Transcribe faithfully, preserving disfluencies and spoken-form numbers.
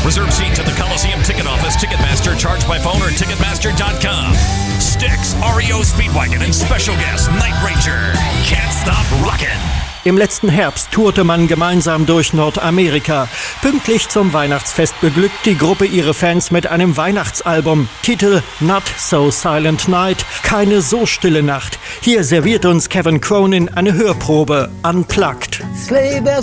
Reserve seats at the Coliseum ticket office, Ticketmaster, charge by phone or Ticketmaster dot com. Styx, R E O Speedwagon and special guest Night Ranger. Can't stop rockin'. Im letzten Herbst tourte man gemeinsam durch Nordamerika. Pünktlich zum Weihnachtsfest beglückt die Gruppe ihre Fans mit einem Weihnachtsalbum. Titel Not So Silent Night, keine so stille Nacht. Hier serviert uns Kevin Cronin eine Hörprobe, unplugged.